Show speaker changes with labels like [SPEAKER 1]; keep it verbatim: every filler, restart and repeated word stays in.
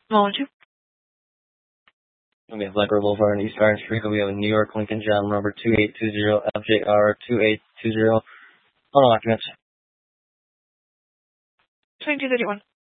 [SPEAKER 1] Moment two.
[SPEAKER 2] We have Lecker Boulevard and East Orange Street. We have a New York Lincoln Job number two eight two zero F J R two eight two zero. On documents.
[SPEAKER 1] twenty-two thirty-one.